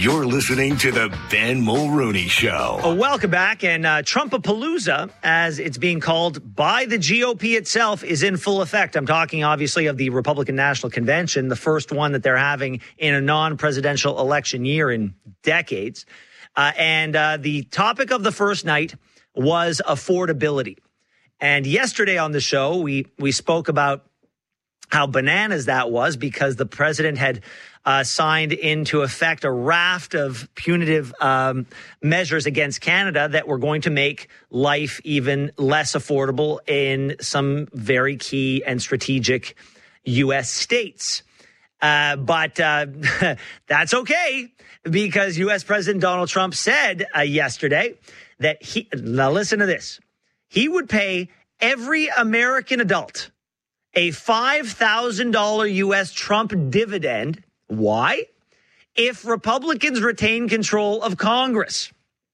You're listening to the Ben Mulrooney Show. Welcome back. And Trumpapalooza, as it's being called by the GOP itself, is in full effect. I'm talking, obviously, of the Republican National Convention, the first one that they're having in a non-presidential election year in decades. And the topic of the first night was affordability. And yesterday on the show, we spoke about how bananas that was because the president had signed into effect a raft of punitive measures against Canada that were going to make life even less affordable in some very key and strategic U.S. states. But that's okay because U.S. President Donald Trump said yesterday that now listen to this, he would pay every American adult a $5,000 U.S. Trump dividend. Why? If Republicans retain control of Congress.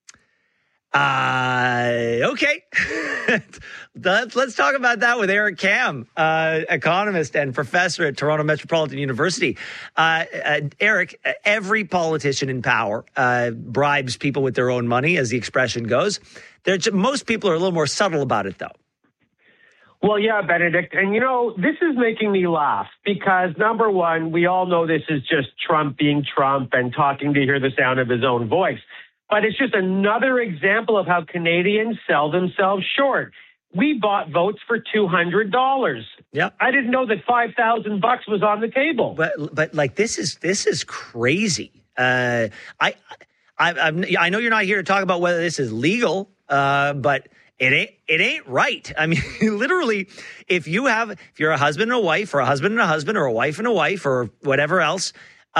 Okay. Let's talk about that with Eric Kam, economist and professor at Toronto Metropolitan University. Eric, every politician in power bribes people with their own money, as the expression goes. Most people are a little more subtle about it, though. Well, yeah, Benedict. And, this is making me laugh because, number one, we all know this is just Trump being Trump and talking to hear the sound of his own voice. But it's just another example of how Canadians sell themselves short. We bought votes for $200. Yep. I didn't know that $5,000 was on the table. But like this is crazy. I know you're not here to talk about whether this is legal, but it ain't right. I mean, literally, if you're a husband and a wife, or a husband and a husband, or a wife and a wife, or whatever else,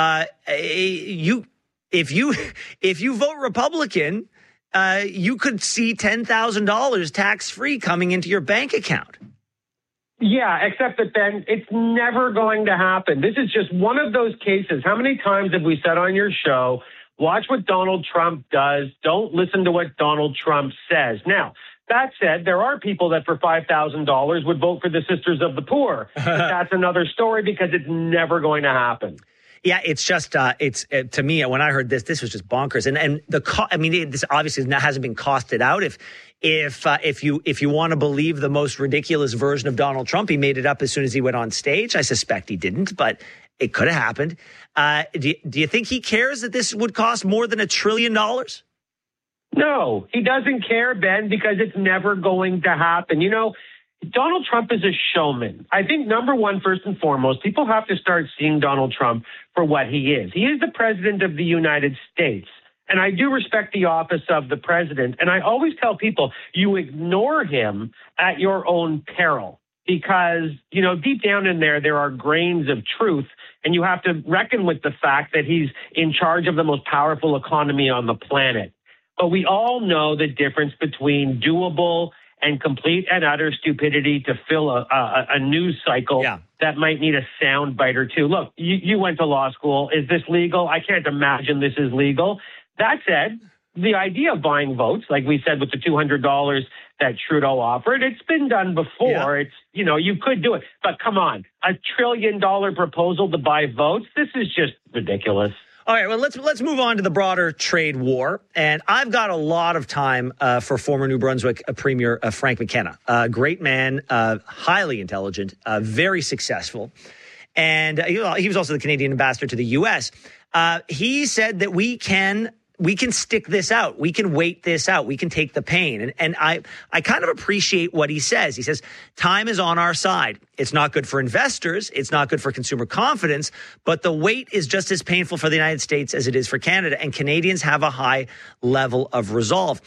if you vote Republican, you could see $10,000 tax-free coming into your bank account. Yeah, except that, Ben, it's never going to happen. This is just one of those cases. How many times have we said on your show, watch what Donald Trump does, don't listen to what Donald Trump says? Now, that said, there are people that for $5,000 would vote for the Sisters of the Poor. But that's another story because it's never going to happen. Yeah, it's just to me, when I heard this was just bonkers. And this obviously hasn't been costed out. If you want to believe the most ridiculous version of Donald Trump, he made it up as soon as he went on stage. I suspect he didn't, but it could have happened. Do you think he cares that this would cost more than $1 trillion? No, he doesn't care, Ben, because it's never going to happen. Donald Trump is a showman. I think, number one, first and foremost, people have to start seeing Donald Trump for what he is. He is the president of the United States. And I do respect the office of the president. And I always tell people, you ignore him at your own peril. Because, deep down in there are grains of truth. And you have to reckon with the fact that he's in charge of the most powerful economy on the planet. But we all know the difference between doable and complete and utter stupidity to fill a news cycle that might need a sound bite or two. Look, you went to law school. Is this legal? I can't imagine this is legal. That said, the idea of buying votes, like we said with the $200 that Trudeau offered, it's been done before. Yeah. It's, you could do it. But come on, $1 trillion proposal to buy votes? This is just ridiculous. All right, well, let's move on to the broader trade war. And I've got a lot of time for former New Brunswick Premier Frank McKenna. Great man, highly intelligent, very successful. And he was also the Canadian ambassador to the U.S. He said that we can stick this out. We can wait this out. We can take the pain. And I kind of appreciate what he says. He says, time is on our side. It's not good for investors. It's not good for consumer confidence. But the wait is just as painful for the United States as it is for Canada. And Canadians have a high level of resolve.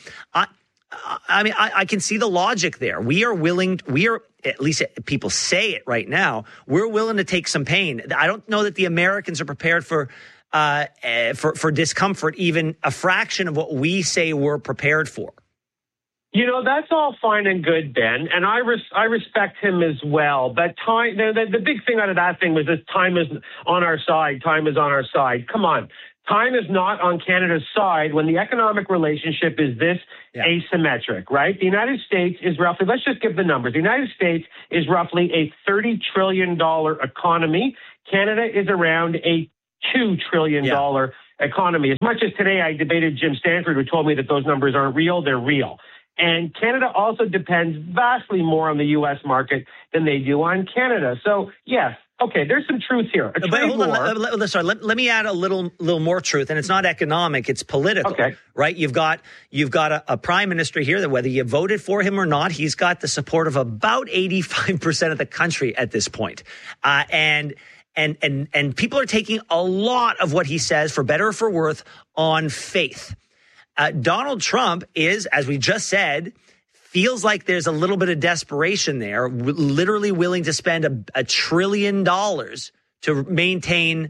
I can see the logic there. We are, at least people say it right now, we're willing to take some pain. I don't know that the Americans are prepared for discomfort, even a fraction of what we say we're prepared for. That's all fine and good, Ben, and I respect him as well. But time, the big thing out of that thing was this: time is on our side. Time is on our side. Come on. Time is not on Canada's side when the economic relationship is this asymmetric, right? The United States is roughly, let's just give the numbers. The United States is roughly a $30 trillion economy. Canada is around a $2 trillion economy. As much as today I debated Jim Stanford, who told me that those numbers aren't real, they're real. And Canada also depends vastly more on the U.S. market than they do on Canada. So, yes, okay, there's some truth here. But hold on, sorry, let me add a little more truth, and it's not economic, it's political, okay. Right? You've got a prime minister here that whether you voted for him or not, he's got the support of about 85% of the country at this point. And people are taking a lot of what he says, for better or for worse, on faith. Donald Trump is, as we just said, feels like there's a little bit of desperation there, literally willing to spend $1 trillion to maintain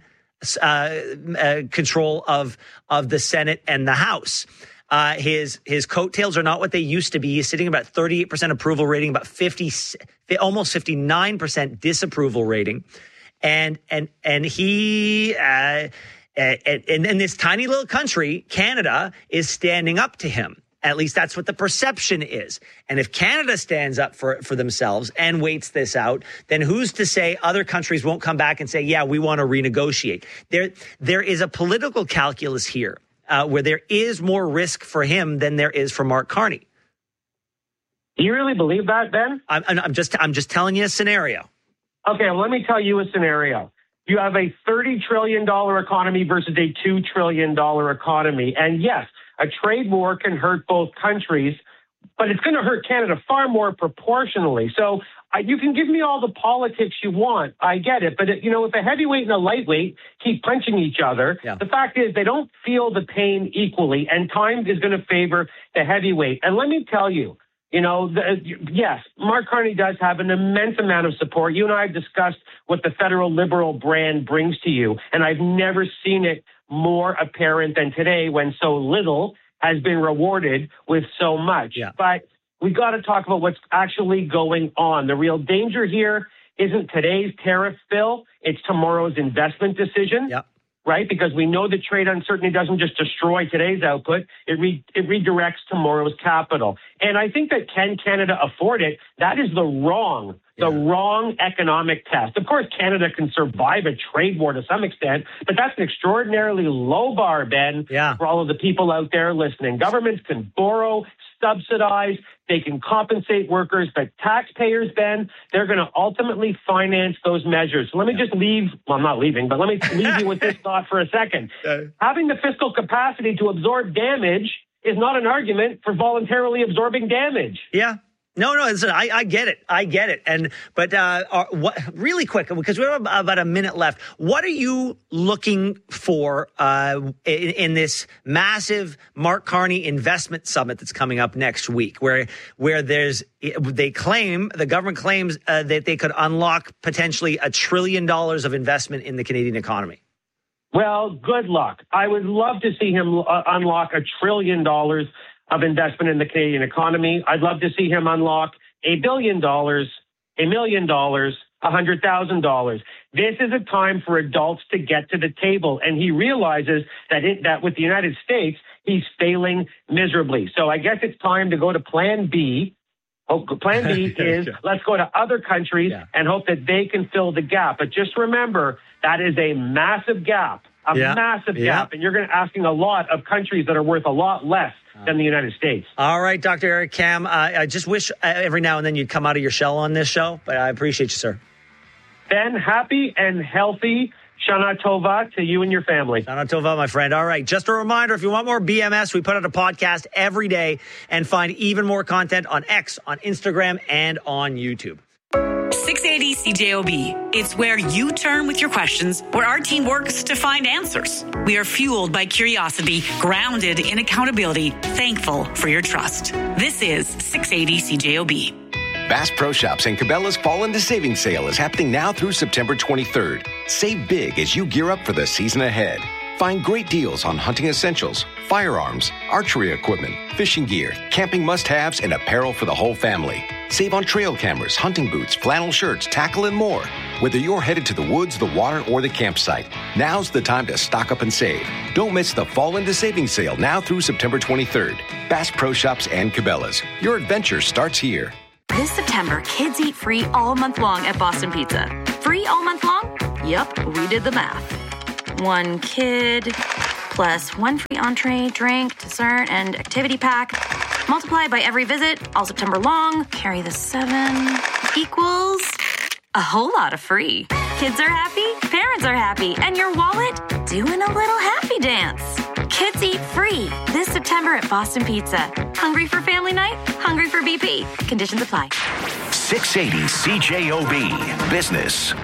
control of the Senate and the House. His coattails are not what they used to be. He's sitting about 38% approval rating, about almost 59% disapproval rating. And he in this tiny little country, Canada, is standing up to him. At least that's what the perception is. And if Canada stands up for themselves and waits this out, then who's to say other countries won't come back and say, yeah, we want to renegotiate? There is a political calculus here where there is more risk for him than there is for Mark Carney. Do you really believe that, Ben? I'm just telling you a scenario. Okay, well, let me tell you a scenario. You have a $30 trillion economy versus a $2 trillion economy. And yes, a trade war can hurt both countries, but it's going to hurt Canada far more proportionally. So you can give me all the politics you want. I get it. But, if a heavyweight and a lightweight keep punching each other, The fact is they don't feel the pain equally, and time is going to favor the heavyweight. And let me tell you, yes, Mark Carney does have an immense amount of support. You and I have discussed what the federal liberal brand brings to you, and I've never seen it more apparent than today when so little has been rewarded with so much. Yeah. But we got to talk about what's actually going on. The real danger here isn't today's tariff bill, it's tomorrow's investment decision. Yep. Right? Because we know that trade uncertainty doesn't just destroy today's output, it redirects tomorrow's capital. And I think that can Canada afford it? That is the wrong economic test. Of course, Canada can survive a trade war to some extent, but that's an extraordinarily low bar, Ben, for all of the people out there listening. Governments can borrow, subsidize, they can compensate workers, but taxpayers, Ben, they're going to ultimately finance those measures. So let me just leave you with this thought for a second. Having the fiscal capacity to absorb damage is not an argument for voluntarily absorbing damage. Yeah. No, listen, I get it. But really quick, because we have about a minute left, what are you looking for in this massive Mark Carney investment summit that's coming up next week, where the government claims that they could unlock potentially $1 trillion of investment in the Canadian economy? Well, good luck. I would love to see him unlock $1 trillion of investment in the Canadian economy. I'd love to see him unlock $1 billion, $1 million, $100,000. This is a time for adults to get to the table, and he realizes that with the United States, he's failing miserably. So I guess it's time to go to Plan B. Plan B is let's go to other countries and hope that they can fill the gap. But just remember, that is a massive gap, massive gap, and you're asking a lot of countries that are worth a lot less than the United States. All right, Dr. Eric Kam, I just wish every now and then you'd come out of your shell on this show, but I appreciate you, sir. Ben, happy and healthy Shana Tova to you and your family. Shana Tova, my friend. All right, just a reminder, if you want more BMS, we put out a podcast every day and find even more content on X, on Instagram, and on YouTube. 680 CJOB. It's where you turn with your questions, where our team works to find answers. We are fueled by curiosity, grounded in accountability, thankful for your trust. This is 680 CJOB. Bass Pro Shops and Cabela's Fall into Savings Sale is happening now through September 23rd. Save big as you gear up for the season ahead. Find great deals on hunting essentials, firearms, archery equipment, fishing gear, camping must-haves, and apparel for the whole family. Save on trail cameras, hunting boots, flannel shirts, tackle, and more. Whether you're headed to the woods, the water, or the campsite, now's the time to stock up and save. Don't miss the Fall into Savings Sale now through September 23rd. Bass Pro Shops and Cabela's. Your adventure starts here. This September, kids eat free all month long at Boston Pizza. Free all month long? Yep, we did the math. 1 kid plus 1 free entree, drink, dessert, and activity pack. Multiply by every visit, all September long. Carry the 7 equals a whole lot of free. Kids are happy, parents are happy, and your wallet doing a little happy dance. Kids eat free this September at Boston Pizza. Hungry for family night? Hungry for BP. Conditions apply. 680 CJOB Business.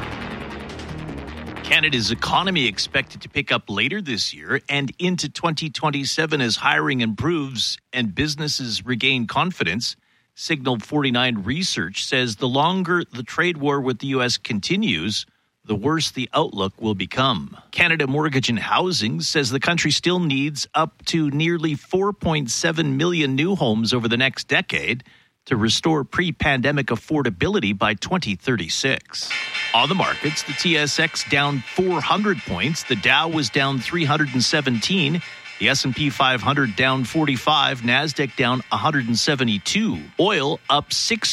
Canada's economy expected to pick up later this year and into 2027 as hiring improves and businesses regain confidence. Signal 49 Research says the longer the trade war with the U.S. continues, the worse the outlook will become. Canada Mortgage and Housing says the country still needs up to nearly 4.7 million new homes over the next decade to restore pre-pandemic affordability by 2036. On the markets, the TSX down 400 points. The Dow was down 317. The S&P 500 down 45. NASDAQ down 172. Oil up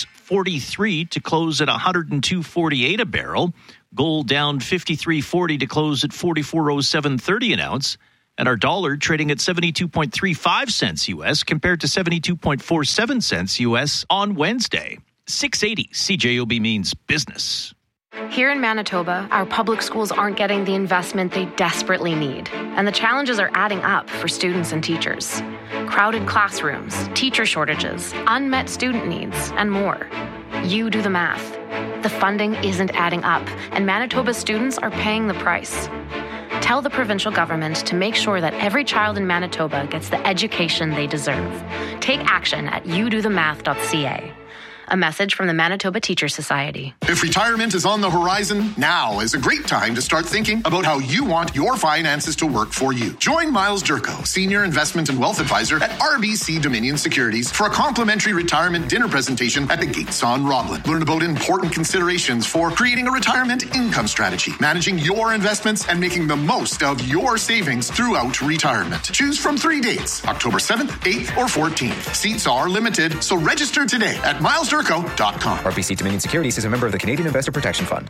643 to close at 102.48 a barrel. Gold down 53.40 to close at 44.0730 an ounce. And our dollar trading at 72.35 cents U.S. compared to 72.47 cents U.S. on Wednesday. 680 CJOB means business. Here in Manitoba, our public schools aren't getting the investment they desperately need, and the challenges are adding up for students and teachers. Crowded classrooms, teacher shortages, unmet student needs, and more. You do the math. The funding isn't adding up, and Manitoba students are paying the price. Tell the provincial government to make sure that every child in Manitoba gets the education they deserve. Take action at youdothemath.ca. A message from the Manitoba Teacher Society. If retirement is on the horizon, now is a great time to start thinking about how you want your finances to work for you. Join Miles Durko, Senior Investment and Wealth Advisor at RBC Dominion Securities, for a complimentary retirement dinner presentation at the Gates on Roblin. Learn about important considerations for creating a retirement income strategy, managing your investments, and making the most of your savings throughout retirement. Choose from 3 dates, October 7th, 8th, or 14th. Seats are limited, so register today at milesdurko.com. RBC Dominion Securities is a member of the Canadian Investor Protection Fund.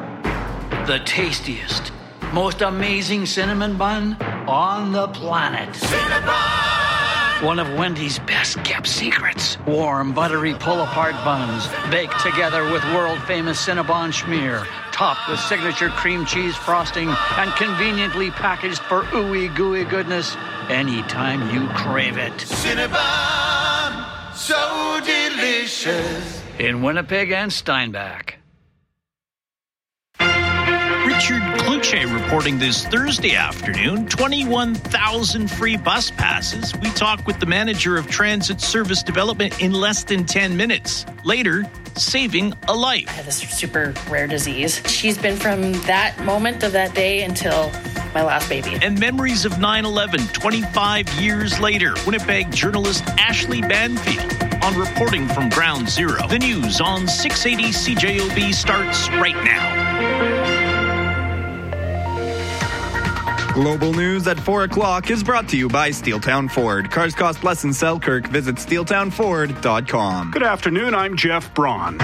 The tastiest, most amazing cinnamon bun on the planet. Cinnabon! One of Wendy's best kept secrets. Warm, buttery pull-apart buns, baked together with world-famous Cinnabon schmear, topped with signature cream cheese frosting, and conveniently packaged for ooey gooey goodness anytime you crave it. Cinnabon! So delicious. In Winnipeg and Steinbach. Richard Kluche reporting this Thursday afternoon, 21,000 free bus passes. We talk with the manager of Transit Service Development in less than 10 minutes. Later, saving a life. I have this super rare disease. She's been from that moment of that day until my last baby. And memories of 9/11, 25 years later. Winnipeg journalist Ashley Banfield on reporting from Ground Zero. The news on 680 CJOB starts right now. Global news at 4 o'clock is brought to you by Steeltown Ford. Cars cost less in Selkirk. Visit SteeltownFord.com. Good afternoon. I'm Jeff Braun.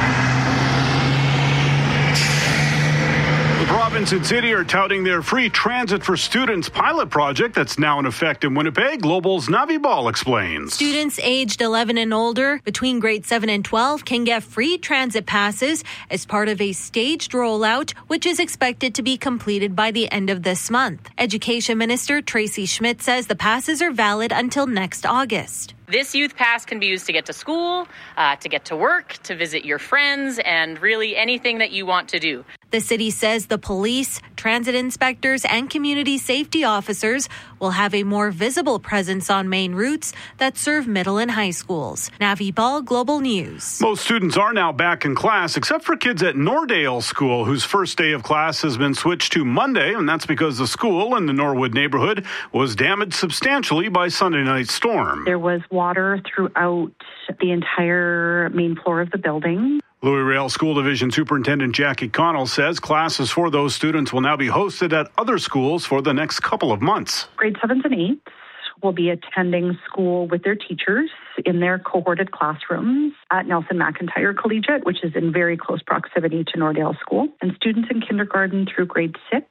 The province and city are touting their free transit for students pilot project that's now in effect in Winnipeg. Global's Navi Ball explains. Students aged 11 and older between grade 7 and 12 can get free transit passes as part of a staged rollout, which is expected to be completed by the end of this month. Education Minister Tracy Schmidt says the passes are valid until next August. This youth pass can be used to get to school, to get to work, to visit your friends, and really anything that you want to do. The city says the police, transit inspectors, and community safety officers will have a more visible presence on main routes that serve middle and high schools. Navi Ball, Global News. Most students are now back in class, except for kids at Nordale School, whose first day of class has been switched to Monday, and that's because the school in the Norwood neighborhood was damaged substantially by Sunday night's storm. There was water throughout the entire main floor of the building. Louis Riel School Division Superintendent Jackie Connell says classes for those students will now be hosted at other schools for the next couple of months. Grade 7s and 8s will be attending school with their teachers in their cohorted classrooms at Nelson McIntyre Collegiate, which is in very close proximity to Nordale School. And students in kindergarten through grade 6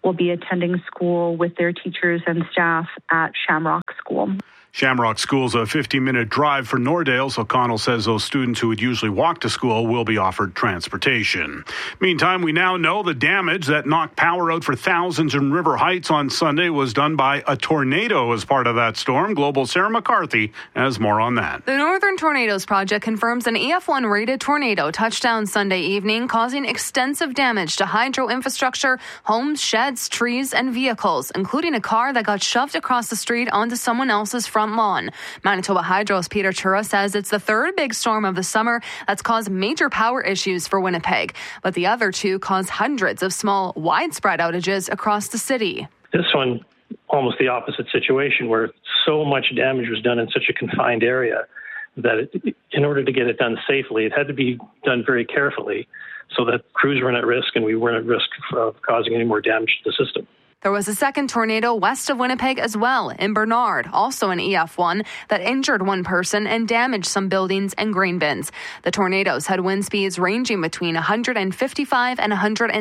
will be attending school with their teachers and staff at Shamrock School. Shamrock School's a 50-minute drive for Nordale, so Connell says those students who would usually walk to school will be offered transportation. Meantime, we now know the damage that knocked power out for thousands in River Heights on Sunday was done by a tornado as part of that storm. Global's Sarah McCarthy has more on that. The Northern Tornadoes Project confirms an EF1 rated tornado touched down Sunday evening, causing extensive damage to hydro infrastructure, homes, sheds, trees, and vehicles, including a car that got shoved across the street onto someone else's front lawn. Manitoba Hydro's Peter Chura says it's the third big storm of the summer that's caused major power issues for Winnipeg, but the other two caused hundreds of small, widespread outages across the city. This one, almost the opposite situation, where so much damage was done in such a confined area that in order to get it done safely, it had to be done very carefully so that crews weren't at risk and we weren't at risk of causing any more damage to the system. There was a second tornado west of Winnipeg as well, in Bernard, also an EF1, that injured one person and damaged some buildings and grain bins. The tornadoes had wind speeds ranging between 155 and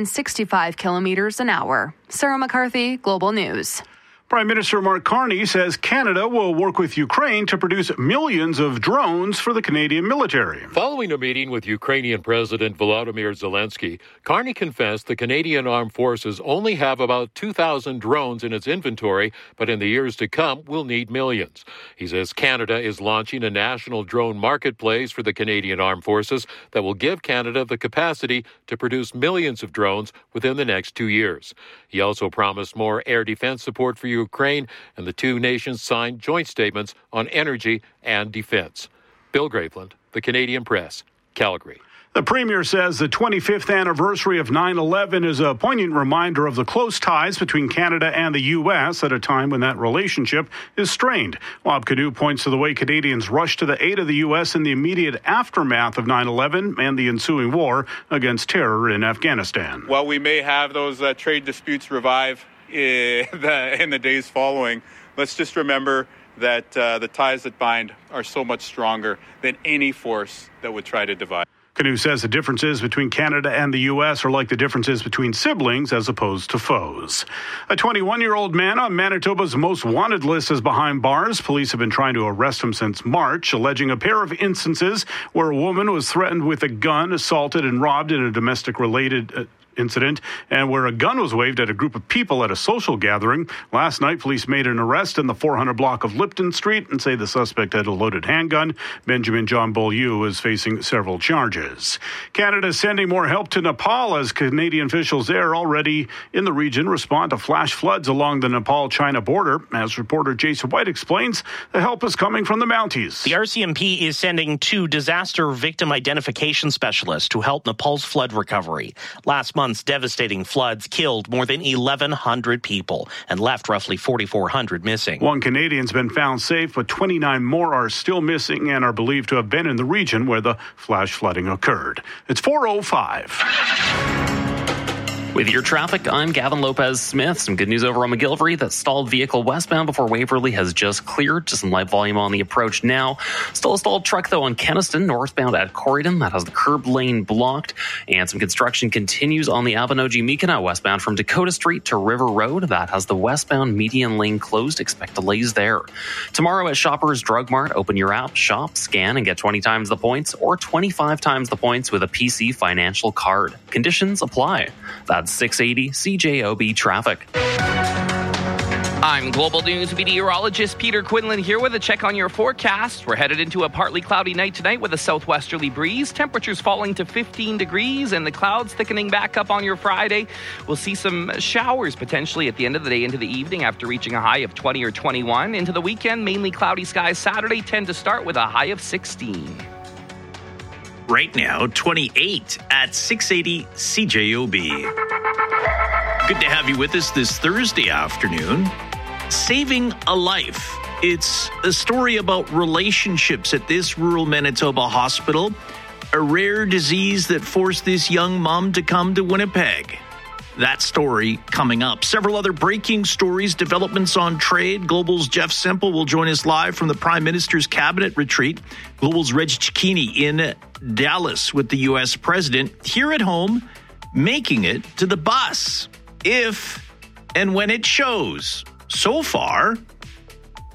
165 kilometers an hour. Sarah McCarthy, Global News. Prime Minister Mark Carney says Canada will work with Ukraine to produce millions of drones for the Canadian military. Following a meeting with Ukrainian President Volodymyr Zelensky, Carney confessed the Canadian Armed Forces only have about 2,000 drones in its inventory, but in the years to come will need millions. He says Canada is launching a national drone marketplace for the Canadian Armed Forces that will give Canada the capacity to produce millions of drones within the next 2 years. He also promised more air defense support for Ukraine, and the two nations signed joint statements on energy and defense. Bill Graveland, The Canadian Press, Calgary. The Premier says the 25th anniversary of 9/11 is a poignant reminder of the close ties between Canada and the U.S. at a time when that relationship is strained. Wab Kinew points to the way Canadians rushed to the aid of the U.S. in the immediate aftermath of 9/11 and the ensuing war against terror in Afghanistan. While we may have those trade disputes revive in the days following, let's just remember that the ties that bind are so much stronger than any force that would try to divide. Kinew says the differences between Canada and the U.S. are like the differences between siblings as opposed to foes. A 21-year-old man on Manitoba's most wanted list is behind bars. Police have been trying to arrest him since March, alleging a pair of instances where a woman was threatened with a gun, assaulted and robbed in a domestic-related incident, and where a gun was waved at a group of people at a social gathering. Last night, police made an arrest in the 400 block of Lipton Street and say the suspect had a loaded handgun. Benjamin John Beaulieu is facing several charges. Canada is sending more help to Nepal as Canadian officials there already in the region respond to flash floods along the Nepal-China border. As reporter Jason White explains, the help is coming from the Mounties. The RCMP is sending 2 disaster victim identification specialists to help Nepal's flood recovery. Last month's devastating floods killed more than 1,100 people and left roughly 4,400 missing. One Canadian's been found safe, but 29 more are still missing and are believed to have been in the region where the flash flooding occurred. It's 4:05. With your traffic, I'm Gavin Lopez-Smith. Some good news over on McGillivray. That stalled vehicle westbound before Waverly has just cleared. Just some light volume on the approach now. Still a stalled truck, though, on Kenaston, northbound at Corydon. That has the curb lane blocked. And some construction continues on the Abenogi-Mikana westbound from Dakota Street to River Road. That has the westbound median lane closed. Expect delays there. Tomorrow at Shoppers Drug Mart, open your app, shop, scan, and get 20 times the points or 25 times the points with a PC financial card. Conditions apply. That's 680 CJOB traffic. I'm Global News meteorologist Peter Quinlan here with a check on your forecast. We're headed into a partly cloudy night tonight with a southwesterly breeze. Temperatures falling to 15 degrees and the clouds thickening back up on your Friday. We'll see some showers potentially at the end of the day into the evening after reaching a high of 20 or 21. Into the weekend, mainly cloudy skies Saturday, 10 to start with a high of 16. Right now, 28 at 680 CJOB. Good to have you with us this Thursday afternoon. Saving a life. It's a story about relationships at this rural Manitoba hospital. A rare disease that forced this young mom to come to Winnipeg. That story coming up. Several other breaking stories, developments on trade. Global's Jeff Semple will join us live from the Prime Minister's Cabinet Retreat. Global's Reg Cicchini in Dallas with the U.S. President. Here at home, making it to the bus. If and when it shows. So far,